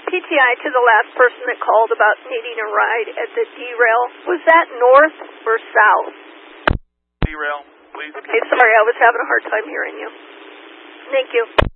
PTI to the last person that called about needing a ride at the derail. Was that north or south? Derail, please. Okay, sorry, I was having a hard time hearing you. Thank you.